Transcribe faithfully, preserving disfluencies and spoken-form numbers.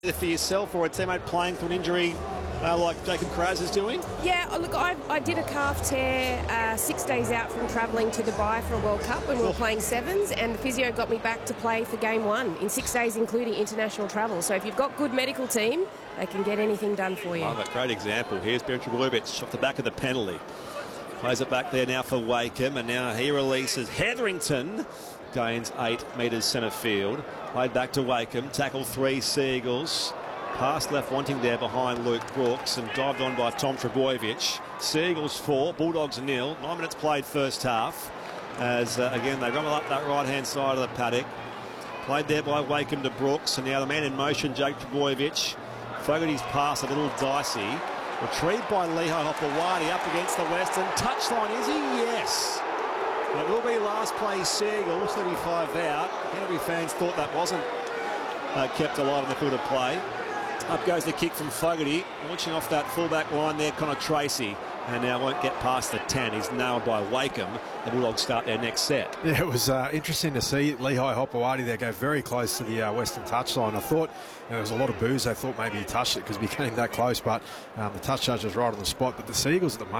For yourself or a teammate playing through an injury uh, like Jacob Kraz is doing? Yeah, look, I, I did a calf tear uh, six days out from travelling to Dubai for a World Cup when we were playing sevens, and the physio got me back to play for game one in six days, including international travel. So if you've got good medical team, they can get anything done for you. Oh, a great example. Here's Berin Trbojevic off the back of the penalty. Plays it back there now for Wakeham, and now he releases Hetherington. Gains eight metres centre field. Played back to Wakeham. Tackle three Seagulls. Pass left wanting there behind Luke Brooks and dived on by Tom Trbojevic. Seagulls four, Bulldogs nil. Nine minutes played first half. As uh, again they rumble up that right hand side of the paddock. Played there by Wakeham to Brooks, and now the man in motion, Jake Trbojevic. Fogarty's pass a little dicey. Retrieved by Lehigh Hopewadi up against the Western. Touchline, is he? Yes. It will be last play Seagulls, thirty-five out. Canterbury fans thought that wasn't uh, kept alive in the field of play. Up goes the kick from Fogarty, launching off that fullback line there, Connor Tracy. And now won't get past the ten. He's nailed by Wakeham. The Bulldogs start their next set. Yeah, it was uh, interesting to see Lehigh Hopewadi there go very close to the uh, Western touchline. I thought you know, there was a lot of boos. They thought maybe he touched it because he came that close, but um, the touch judge was right on the spot. But the Seagulls at the moment,